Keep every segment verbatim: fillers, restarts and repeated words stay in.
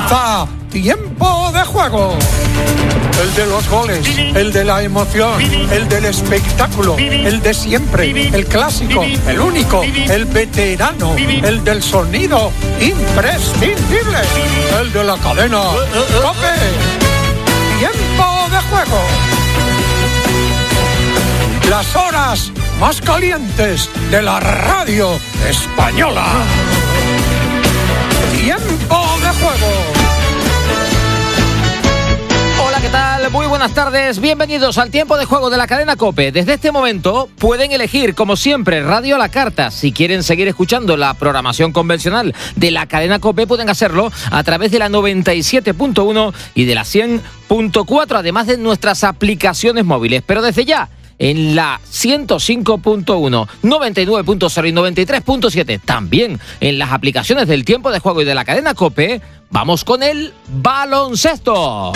Comienza Tiempo de Juego. El de los goles, el de la emoción, el del espectáculo, el de siempre, el clásico, el único, el veterano, el del sonido imprescindible, el de la cadena COPE. Tiempo de Juego. Las horas más calientes de la radio española. Tiempo de Juego. Hola, ¿qué tal? Muy buenas tardes. Bienvenidos al Tiempo de Juego de la cadena COPE. Desde este momento pueden elegir, como siempre, Radio a la Carta. Si quieren seguir escuchando la programación convencional de la cadena COPE, pueden hacerlo a través de la noventa y siete punto uno y de la cien punto cuatro, además de nuestras aplicaciones móviles. Pero desde ya, en la ciento cinco punto uno, noventa y nueve punto cero y noventa y tres punto siete, también en las aplicaciones del Tiempo de Juego y de la cadena COPE, vamos con el baloncesto.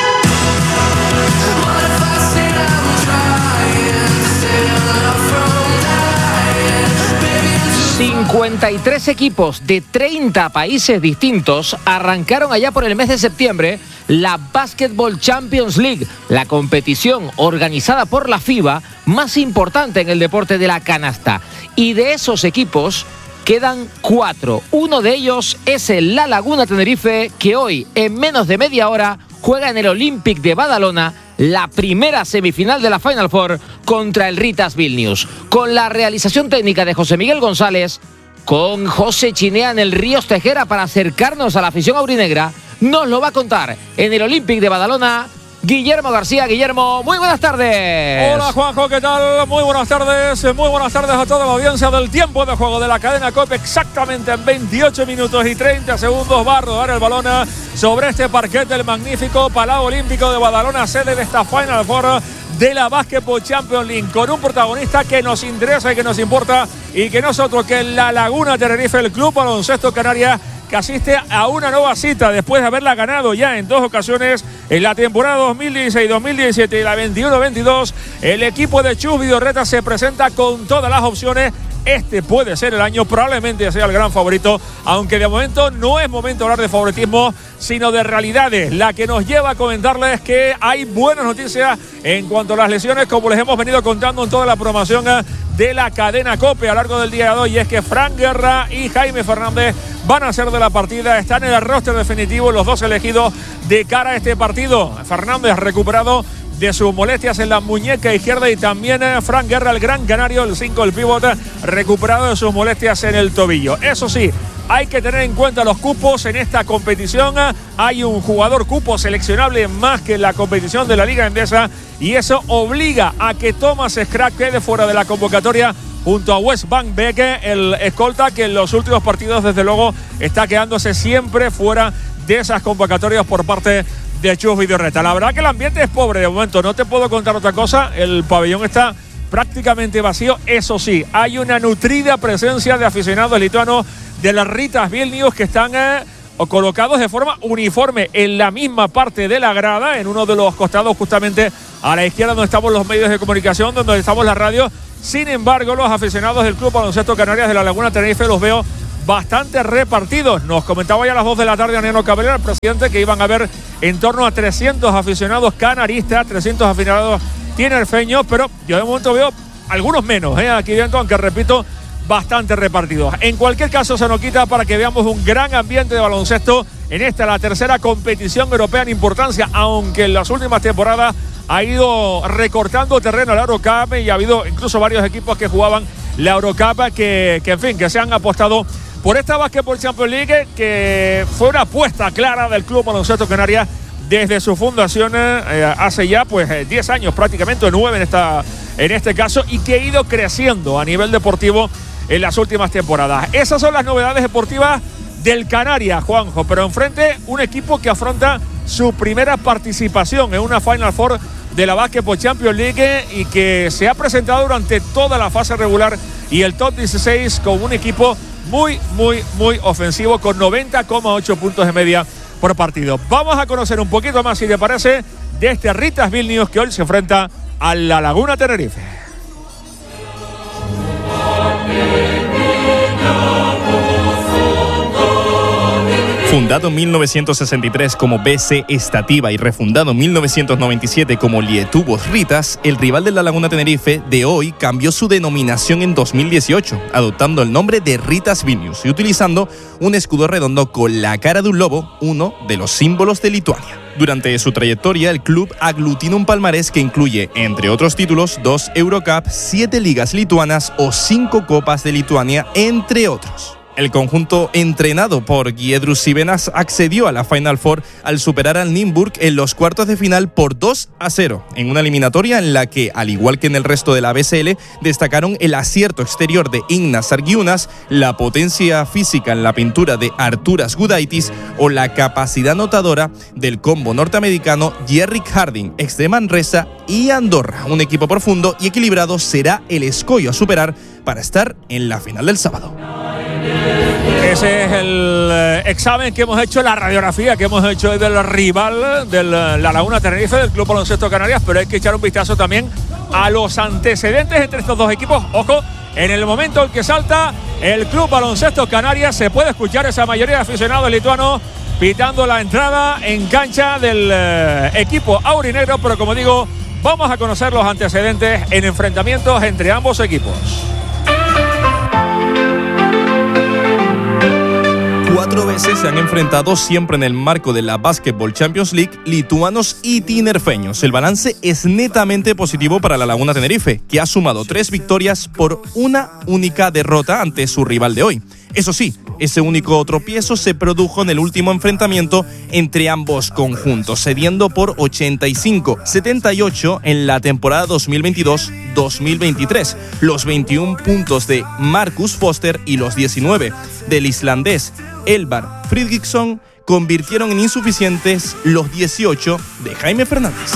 cincuenta y tres equipos de treinta países distintos arrancaron allá por el mes de septiembre la Basketball Champions League, la competición organizada por la FIBA más importante en el deporte de la canasta. Y de esos equipos quedan cuatro. Uno de ellos es el La Laguna Tenerife, que hoy, en menos de media hora, juega en el Olympic de Badalona la primera semifinal de la Final Four contra el Ritas Vilnius. Con la realización técnica de José Miguel González, con José Chinea en el Ríos Tejera para acercarnos a la afición aurinegra, nos lo va a contar en el Olympic de Badalona Guillermo García. Guillermo, muy buenas tardes. Hola Juanjo, ¿qué tal? Muy buenas tardes, muy buenas tardes a toda la audiencia del Tiempo de Juego de la cadena COPE. Exactamente en veintiocho minutos y treinta segundos va a rodar el balón sobre este parquet del magnífico Palau Olímpico de Badalona, sede de esta Final Four de la Basketball Champions League, con un protagonista que nos interesa y que nos importa, y que no es otro que La Laguna Tenerife, el Club Baloncesto Canarias, que asiste a una nueva cita después de haberla ganado ya en dos ocasiones en la temporada dos mil dieciséis dos mil diecisiete y la veintiuno veintidós. El equipo de Chus Vidorreta se presenta con todas las opciones. Este puede ser el año, probablemente sea el gran favorito, aunque de momento no es momento de hablar de favoritismo, sino de realidades. La que nos lleva a comentarles que hay buenas noticias en cuanto a las lesiones, como les hemos venido contando en toda la programación de la cadena COPE a lo largo del día de hoy, y es que Fran Guerra y Jaime Fernández van a ser de la partida, están en el roster definitivo, los dos elegidos de cara a este partido. Fernández recuperado de sus molestias en la muñeca izquierda, y también Fran Guerra, el gran canario, el cinco, el pívot, recuperado de sus molestias en el tobillo. Eso sí, hay que tener en cuenta los cupos en esta competición. Hay un jugador cupo seleccionable más que en la competición de la Liga Endesa, y eso obliga a que Thomas Scrack quede fuera de la convocatoria junto a Wes Van Beek, el escolta, que en los últimos partidos desde luego está quedándose siempre fuera de esas convocatorias por parte de Chus Vidorreta. La verdad que el ambiente es pobre de momento, no te puedo contar otra cosa. El pabellón está prácticamente vacío. Eso sí, hay una nutrida presencia de aficionados lituanos de las Ritas Vilnius que están eh, colocados de forma uniforme en la misma parte de la grada, en uno de los costados justamente a la izquierda, donde estamos los medios de comunicación, donde estamos la radio. Sin embargo, los aficionados del Club Baloncesto Canarias de La Laguna Tenerife los veo bastante repartidos. Nos comentaba ya a las dos de la tarde Aniano Cabrera, el presidente, que iban a haber en torno a trescientos aficionados canaristas, trescientos aficionados tinerfeños, pero yo de momento veo algunos menos ¿eh? aquí dentro, aunque repito, bastante repartidos. En cualquier caso, se nos quita para que veamos un gran ambiente de baloncesto en esta, la tercera competición europea en importancia, aunque en las últimas temporadas ha ido recortando terreno la Eurocup, y ha habido incluso varios equipos que jugaban la Eurocup que, que en fin, que se han apostado por esta Basketball Champions League, que fue una apuesta clara del Club Baloncesto Canarias desde su fundación eh, hace ya pues diez años prácticamente, nueve en, esta, en este caso, y que ha ido creciendo a nivel deportivo en las últimas temporadas. Esas son las novedades deportivas del Canarias, Juanjo, pero enfrente un equipo que afronta su primera participación en una Final Four de la Basketball Champions League, y que se ha presentado durante toda la fase regular y el top dieciséis con un equipo muy, muy, muy ofensivo, con noventa coma ocho puntos de media por partido. Vamos a conocer un poquito más, si te parece, de este Ritas Vilnius, que hoy se enfrenta a La Laguna Tenerife. Fundado en mil novecientos sesenta y tres como B C Estativa y refundado en mil novecientos noventa y siete como Lietuvos Ritas, el rival de la Laguna Tenerife de hoy cambió su denominación en dos mil dieciocho, adoptando el nombre de Ritas Vilnius y utilizando un escudo redondo con la cara de un lobo, uno de los símbolos de Lituania. Durante su trayectoria, el club aglutina un palmarés que incluye, entre otros títulos, dos Eurocup, siete ligas lituanas o cinco Copas de Lituania, entre otros. El conjunto entrenado por Giedrius Sivenas accedió a la Final Four al superar al Nymburk en los cuartos de final por dos a cero, en una eliminatoria en la que, al igual que en el resto de la B C L, destacaron el acierto exterior de Ignas Sargiunas, la potencia física en la pintura de Arturas Gudaitis o la capacidad anotadora del combo norteamericano Jerry Harding, ex de Manresa y Andorra. Un equipo profundo y equilibrado será el escollo a superar para estar en la final del sábado. Ese es el eh, examen que hemos hecho, la radiografía que hemos hecho del rival de la Laguna Tenerife, del Club Baloncesto Canarias, pero hay que echar un vistazo también a los antecedentes entre estos dos equipos. Ojo, en el momento en que salta el Club Baloncesto Canarias se puede escuchar esa mayoría de aficionados lituanos pitando la entrada en cancha del eh, equipo aurinegro, pero como digo, vamos a conocer los antecedentes en enfrentamientos entre ambos equipos. Cuatro veces se han enfrentado, siempre en el marco de la Basketball Champions League, lituanos y tinerfeños. El balance es netamente positivo para la Laguna Tenerife, que ha sumado tres victorias por una única derrota ante su rival de hoy. Eso sí, ese único tropiezo se produjo en el último enfrentamiento entre ambos conjuntos, cediendo por ochenta y cinco a setenta y ocho en la temporada dos mil veintidós dos mil veintitrés. Los veintiún puntos de Marcus Foster y los diecinueve del islandés Elvar Fridriksson convirtieron en insuficientes los dieciocho de Jaime Fernández.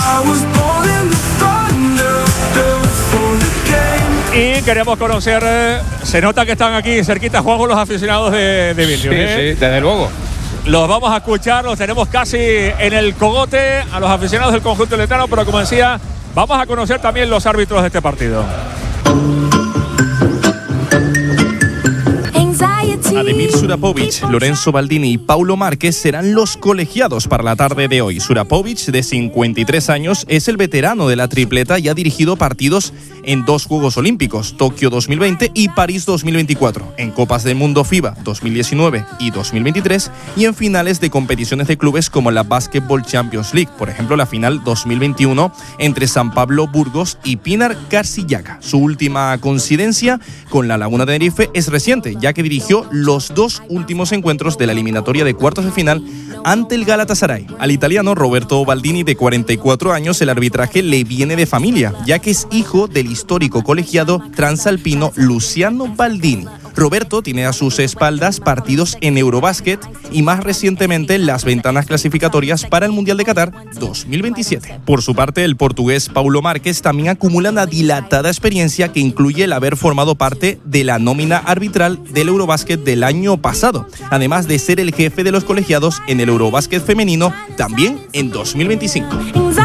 Y queremos conocer, eh, se nota que están aquí cerquita, Juanjo, los aficionados de, de Vilnius. Sí, ¿eh? sí, desde luego. Los vamos a escuchar, los tenemos casi en el cogote a los aficionados del conjunto letano, pero como decía, vamos a conocer también los árbitros de este partido. Ademir Surapovic, Lorenzo Baldini y Paulo Márquez serán los colegiados para la tarde de hoy. Surapovic, de cincuenta y tres años, es el veterano de la tripleta y ha dirigido partidos en dos Juegos Olímpicos, Tokio dos mil veinte y París dos mil veinticuatro, en Copas del Mundo FIBA dos mil diecinueve y dos mil veintitrés y en finales de competiciones de clubes como la Basketball Champions League, por ejemplo la final dos mil veintiuno entre San Pablo Burgos y Pinar Garcillaga. Su última coincidencia con la Laguna Tenerife es reciente, ya que dirigió los dos últimos encuentros de la eliminatoria de cuartos de final ante el Galatasaray. Al italiano Roberto Baldini, de cuarenta y cuatro años, el arbitraje le viene de familia, ya que es hijo del histórico colegiado transalpino Luciano Baldini. Roberto tiene a sus espaldas partidos en Eurobásquet y más recientemente las ventanas clasificatorias para el Mundial de Qatar dos mil veintisiete. Por su parte, el portugués Paulo Márquez también acumula una dilatada experiencia que incluye el haber formado parte de la nómina arbitral del Eurobásquet del año pasado, además de ser el jefe de los colegiados en el Eurobásquet femenino también en dos mil veinticinco.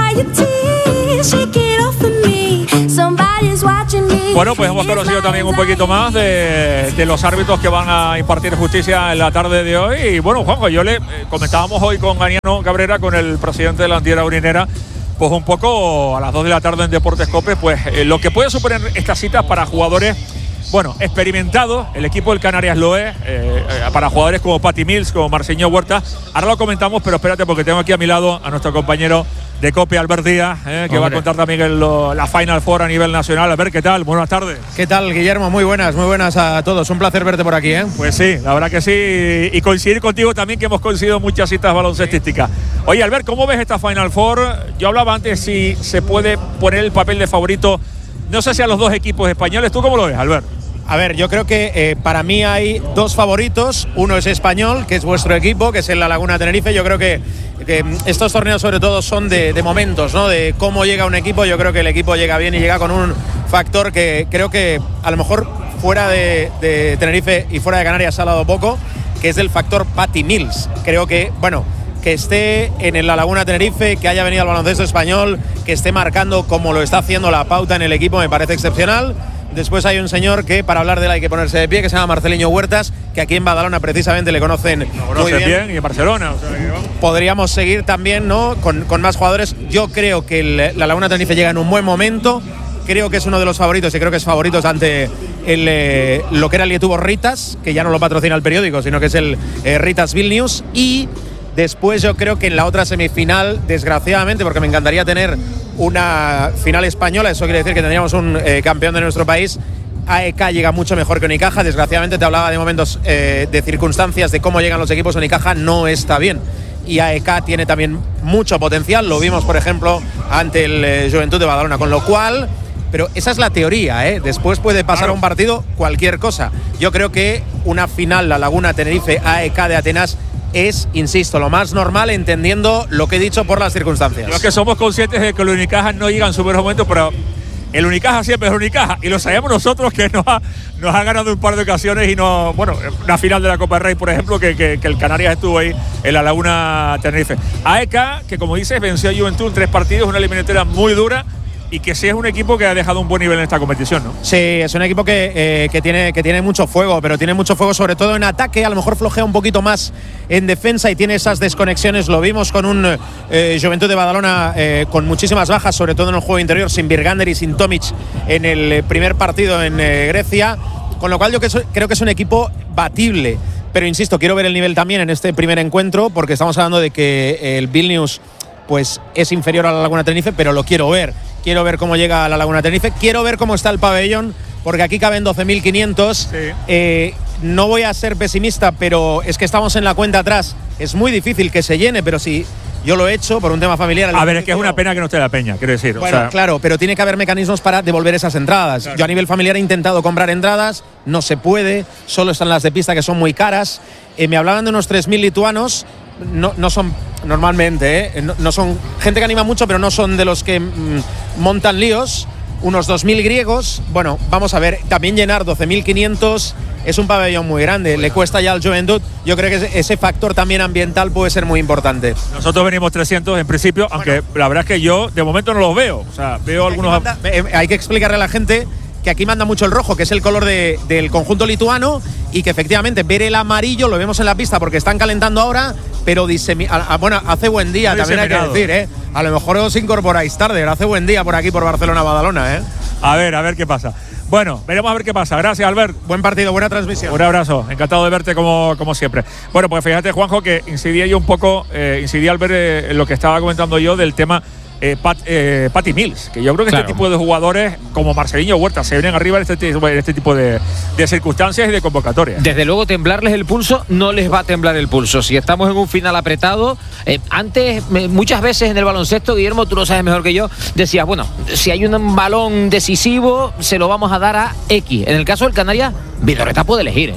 Bueno, pues hemos conocido también un poquito más de, de los árbitros que van a impartir justicia en la tarde de hoy. Y bueno, Juanjo, yo le eh, comentábamos hoy con Ganiano Cabrera, con el presidente de la entidad aurinera, pues un poco a las dos de la tarde en Deportes Cope, pues eh, lo que puede suponer estas citas para jugadores, bueno, experimentados. El equipo del Canarias lo es, eh, eh, para jugadores como Patty Mills, como Marceño Huerta. Ahora lo comentamos, pero espérate, porque tengo aquí a mi lado a nuestro compañero de Cope, Albert Díaz, eh, que Hombre. va a contar también el, lo, la Final Four a nivel nacional. Albert, ¿qué tal? Buenas tardes. ¿Qué tal, Guillermo? Muy buenas, muy buenas a todos. Un placer verte por aquí, ¿eh? Pues sí, la verdad que sí. Y coincidir contigo también, que hemos coincidido muchas citas baloncestísticas. Oye, Albert, ¿cómo ves esta Final Four? Yo hablaba antes si se puede poner el papel de favorito, no sé si a los dos equipos españoles. ¿Tú cómo lo ves, Albert? A ver, yo creo que eh, para mí hay dos favoritos. Uno es Español, que es vuestro equipo, que es en la Laguna Tenerife. Yo creo que, que estos torneos sobre todo son de, de momentos, ¿no? De cómo llega un equipo. Yo creo que el equipo llega bien y llega con un factor que creo que a lo mejor fuera de, de Tenerife y fuera de Canarias se ha dado poco, que es el factor Patty Mills. Creo que, bueno, que esté en la Laguna Tenerife, que haya venido al baloncesto español, que esté marcando como lo está haciendo la pauta en el equipo, me parece excepcional. Después hay un señor que para hablar de él hay que ponerse de pie, que se llama Marceliño Huertas, que aquí en Badalona precisamente le conocen Lo conocen muy bien. bien y en Barcelona. O sea, que, vamos. Podríamos seguir también, ¿no? Con, con más jugadores. Yo creo que el, la Laguna Tenerife llega en un buen momento. Creo que es uno de los favoritos y creo que es favoritos ante el, eh, lo que era el Lietuvo Ritas, que ya no lo patrocina el periódico, sino que es el eh, Ritas Vilnius. Y después yo creo que en la otra semifinal, desgraciadamente, porque me encantaría tener una final española, eso quiere decir que tendríamos un eh, campeón de nuestro país. A E K llega mucho mejor que Unicaja. Desgraciadamente te hablaba de momentos eh, de circunstancias de cómo llegan los equipos. Unicaja no está bien y A E K tiene también mucho potencial. Lo vimos, por ejemplo, ante el eh, Juventud de Badalona, con lo cual… Pero esa es la teoría, ¿eh? Después puede pasar claro. a un partido cualquier cosa. Yo creo que una final, la Laguna Tenerife A E K de Atenas, es, insisto, lo más normal, entendiendo lo que he dicho por las circunstancias. Yo es que somos conscientes de que los Unicaja no llegan en su mejor momento, pero el Unicaja siempre es Unicaja, y lo sabemos nosotros, que nos ha, nos ha ganado un par de ocasiones y no, bueno, una final de la Copa del Rey, por ejemplo, que, que, que el Canarias estuvo ahí en la Laguna Tenerife. A E K, que como dices, venció a Juventud en tres partidos, una eliminatoria muy dura, y que sí es un equipo que ha dejado un buen nivel en esta competición, ¿no? Sí, es un equipo que, eh, que, tiene, que tiene mucho fuego, pero tiene mucho fuego sobre todo en ataque. A lo mejor flojea un poquito más en defensa y tiene esas desconexiones. Lo vimos con un eh, Juventud de Badalona eh, con muchísimas bajas, sobre todo en el juego interior, sin Birgander y sin Tomic en el primer partido en eh, Grecia. Con lo cual yo creo que es un equipo batible. Pero insisto, quiero ver el nivel también en este primer encuentro, porque estamos hablando de que el Vilnius pues es inferior a la Laguna Tenerife, pero lo quiero ver. Quiero ver cómo llega a la Laguna Tenerife. Quiero ver cómo está el pabellón, porque aquí caben doce mil quinientos. Sí. Eh, no voy a ser pesimista, pero es que estamos en la cuenta atrás. Es muy difícil que se llene, pero si yo lo he hecho por un tema familiar. A ver, es que es una pena que no esté la peña, quiero decir. Bueno, o sea, claro, pero tiene que haber mecanismos para devolver esas entradas. Claro. Yo a nivel familiar he intentado comprar entradas, no se puede, solo están las de pista, que son muy caras. Eh, me hablaban de unos tres mil lituanos. No, no son normalmente, ¿eh? no, no son gente que anima mucho, pero no son de los que mmm, montan líos. Unos dos mil griegos. Bueno, vamos a ver, también llenar doce mil quinientos es un pabellón muy grande. Bueno. Le cuesta ya al Juventud. Yo creo que ese factor también ambiental puede ser muy importante. Nosotros venimos trescientos en principio, bueno, aunque la verdad es que yo de momento no los veo. O sea, veo algunos. Manda, eh, hay que explicarle a la gente que aquí manda mucho el rojo, que es el color de, del conjunto lituano, y que efectivamente ver el amarillo lo vemos en la pista porque están calentando ahora, pero disemi- a, a, bueno, hace buen día, también hay que decir, ¿eh? A lo mejor os incorporáis tarde, pero hace buen día por aquí, por Barcelona-Badalona, ¿eh? A ver, a ver qué pasa. Bueno, veremos a ver qué pasa. Gracias, Albert. Buen partido, buena transmisión. Un abrazo, encantado de verte como, como siempre. Bueno, pues fíjate, Juanjo, que incidía yo un poco, eh, incidía al ver eh, en lo que estaba comentando yo del tema Eh, Pat, eh, Patty Mills, que yo creo que claro. este tipo de jugadores como Marceliño Huerta se vienen arriba en este, en este tipo de, de circunstancias y de convocatorias. Desde luego, temblarles el pulso no les va a temblar el pulso. Si estamos en un final apretado, eh, antes, muchas veces en el baloncesto, Guillermo, tú lo sabes mejor que yo, decías, bueno, si hay un balón decisivo, se lo vamos a dar a X. En el caso del Canarias, Vidorreta puede elegir, ¿eh?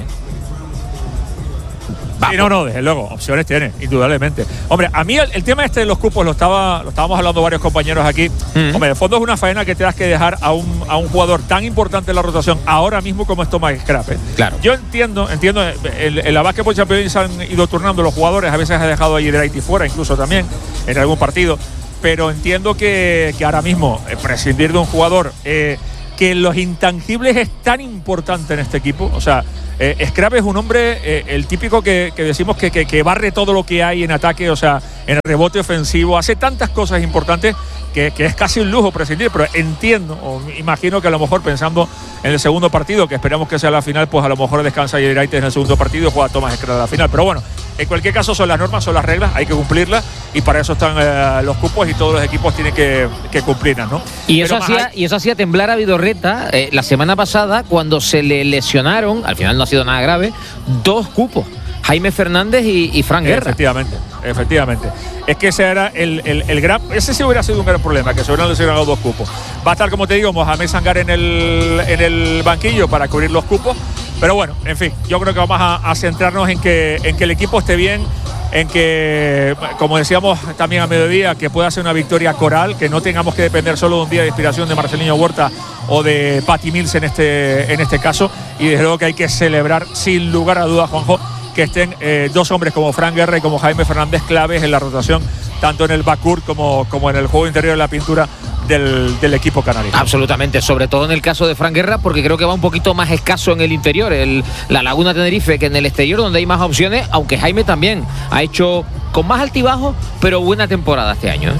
Sí, no, no, desde luego, opciones tiene, indudablemente. Hombre, a mí el, el tema este de los cupos lo estaba lo estábamos hablando varios compañeros aquí. Mm. Hombre, de fondo es una faena que te das que dejar a un, a un jugador tan importante en la rotación ahora mismo como es Thomas Scrap. ¿eh? Claro. Yo entiendo, entiendo, en, en la Basketball Champions se han ido turnando los jugadores, a veces ha dejado a Hidraiti fuera, incluso también en algún partido, pero entiendo que, que ahora mismo eh, prescindir de un jugador eh, que los intangibles es tan importante en este equipo, o sea, Eh, Scrap es un hombre, eh, el típico que, que decimos que, que, que barre todo lo que hay en ataque, o sea, en el rebote ofensivo, hace tantas cosas importantes que, que es casi un lujo prescindir, pero entiendo, o imagino que a lo mejor pensando en el segundo partido, que esperamos que sea la final, pues a lo mejor descansa Yediraites en el segundo partido y juega Thomas Scrap a la final, pero bueno, en cualquier caso son las normas, son las reglas, hay que cumplirlas y para eso están eh, los cupos y todos los equipos tienen que, que cumplirlas, ¿no? Y eso, hacía, hay... y eso hacía temblar a Vidorreta eh, la semana pasada cuando se le lesionaron, al final no ha sido nada grave, dos cupos, Jaime Fernández y, y Fran Guerra. Efectivamente, efectivamente. Es que ese era el, el, el gran, ese sí hubiera sido un gran problema, que se hubieran lesionado dos cupos. Va a estar, como te digo, Mohamed Sangar en el, en el banquillo para cubrir los cupos, pero bueno, en fin, yo creo que vamos a, a centrarnos en que, en que el equipo esté bien, en que, como decíamos también a mediodía, que pueda ser una victoria coral, que no tengamos que depender solo de un día de inspiración de Marceliño Huerta o de Patty Mills en este, en este caso, y desde luego que hay que celebrar sin lugar a dudas, Juanjo, que estén eh, dos hombres como Fran Guerra y como Jaime Fernández claves en la rotación, tanto en el backcourt como, como en el juego interior de la pintura del, del equipo canario. Absolutamente, sobre todo en el caso de Fran Guerra, porque creo que va un poquito más escaso en el interior, el, la Laguna Tenerife, que en el exterior, donde hay más opciones, aunque Jaime también ha hecho con más altibajos, pero buena temporada este año, ¿eh?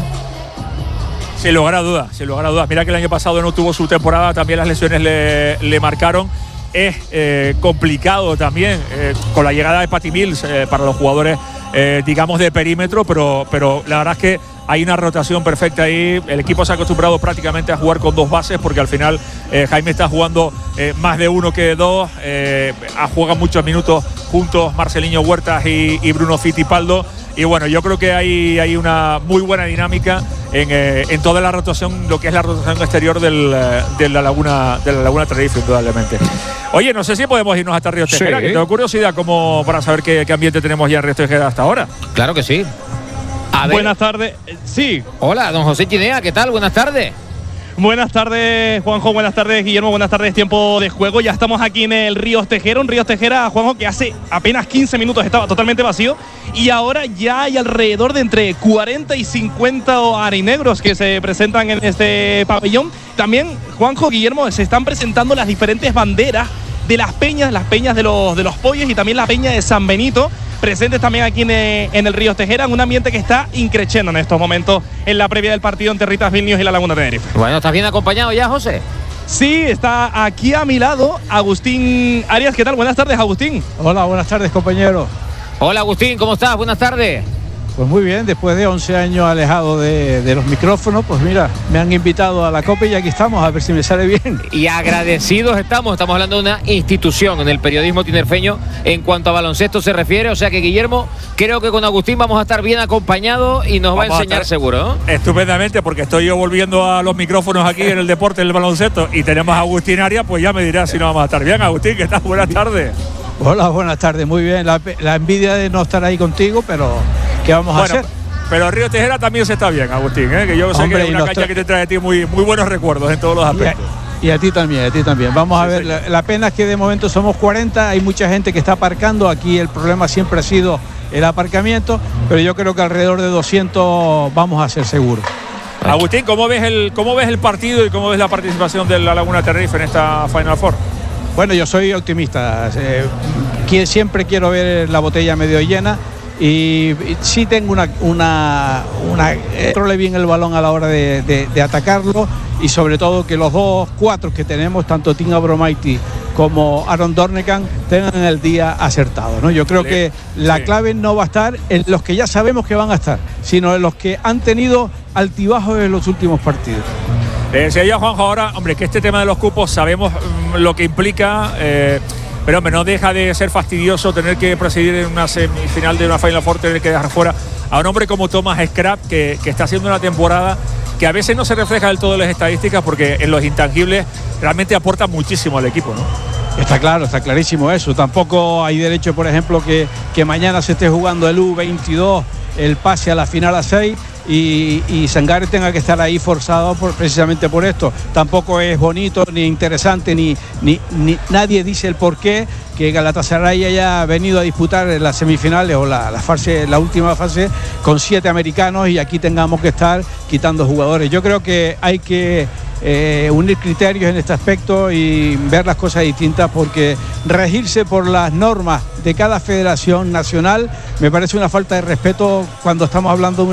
Sin lugar a dudas, sin lugar a dudas. Mira que el año pasado no tuvo su temporada, también las lesiones le, le marcaron. Es eh, complicado también eh, con la llegada de Patty Mills eh, para los jugadores, eh, digamos, de perímetro, pero, pero la verdad es que hay una rotación perfecta ahí. El equipo se ha acostumbrado prácticamente a jugar con dos bases, porque al final eh, Jaime está jugando eh, más de uno que de dos, eh, juegan muchos minutos juntos Marceliño Huertas y, y Bruno Fittipaldo. Y bueno, yo creo que hay, hay una muy buena dinámica en, eh, en toda la rotación, lo que es la rotación exterior del, de la Laguna de la Laguna Tenerife, indudablemente. Oye, no sé si podemos irnos hasta Ríos Tejera, sí, que tengo curiosidad como para saber qué, qué ambiente tenemos ya en Ríos Tejera hasta ahora. Claro que sí. A ver. Buenas tardes. Sí. Hola, don José Chinea, ¿qué tal? Buenas tardes. Buenas tardes, Juanjo, buenas tardes, Guillermo, buenas tardes, tiempo de juego. Ya estamos aquí en el Ríos Tejera, un Ríos Tejera, Juanjo, que hace apenas quince minutos estaba totalmente vacío y ahora ya hay alrededor de entre cuarenta y cincuenta arinegros que se presentan en este pabellón. También, Juanjo, Guillermo, se están presentando las diferentes banderas de las peñas, las peñas de los, de los pollos y también la peña de San Benito, presentes también aquí en, en el Ríos Tejera, en un ambiente que está increciendo en estos momentos en la previa del partido entre Ritas Vilnius y la Laguna Tenerife. Bueno, ¿estás bien acompañado ya, José? Sí, está aquí a mi lado Agustín Arias. ¿Qué tal? Buenas tardes, Agustín. Hola, buenas tardes, compañero. Hola, Agustín, ¿cómo estás? Buenas tardes. Pues muy bien, después de once años alejado de, de los micrófonos, pues mira, me han invitado a la Copa y aquí estamos, a ver si me sale bien. Y agradecidos estamos, estamos hablando de una institución en el periodismo tinerfeño en cuanto a baloncesto se refiere, o sea que, Guillermo, creo que con Agustín vamos a estar bien acompañados y nos vamos va a enseñar a seguro, ¿no? Estupendamente, porque estoy yo volviendo a los micrófonos aquí en el deporte del baloncesto y tenemos a Agustín Arias, pues ya me dirás si no vamos a estar bien. Agustín, ¿qué tal? Buenas tardes. Hola, buenas tardes, muy bien. La, la envidia de no estar ahí contigo, pero ¿qué vamos bueno, a hacer? Pero Ríos Tejera también se está bien, Agustín, ¿eh? Que yo sé Hombre, que es una caña que te trae a ti muy, muy buenos recuerdos en todos los aspectos. Y a, y a ti también, a ti también. Vamos sí, a ver, la, la pena es que de momento somos cuarenta, hay mucha gente que está aparcando, aquí el problema siempre ha sido el aparcamiento, pero yo creo que alrededor de doscientos vamos a ser seguros. Agustín, ¿cómo ves el, cómo ves el partido y cómo ves la participación de la Laguna Tenerife en esta Final Four? Bueno, yo soy optimista, eh, siempre quiero ver la botella medio llena y, y sí tengo una, una, una eh, controle bien el balón a la hora de, de, de atacarlo y sobre todo que los dos cuatro que tenemos, tanto Tim Abromaitis como Aaron Dornekan, tengan el día acertado, ¿no? Yo creo sí, que la sí. clave no va a estar en los que ya sabemos que van a estar, sino en los que han tenido altibajos en los últimos partidos. Le decía yo a Juanjo ahora, hombre, que este tema de los cupos sabemos mm, lo que implica, eh, pero hombre, no deja de ser fastidioso tener que presidir en una semifinal de una Final Four, tener que dejar fuera a un hombre como Thomas Scrap, que, que está haciendo una temporada que a veces no se refleja del todo en las estadísticas, porque en los intangibles realmente aporta muchísimo al equipo, ¿no? Está claro, está clarísimo eso. Tampoco hay derecho, por ejemplo, que, que mañana se esté jugando el U veintidós, el pase a la final a seis, y, y Sangare tenga que estar ahí forzado por, precisamente por esto. Tampoco es bonito, ni interesante, ni, ni, ni nadie dice el porqué que Galatasaray haya venido a disputar las semifinales o la, la, fase, la última fase con siete americanos y aquí tengamos que estar quitando jugadores. Yo creo que hay que eh, unir criterios en este aspecto y ver las cosas distintas, porque regirse por las normas de cada federación nacional me parece una falta de respeto cuando estamos hablando de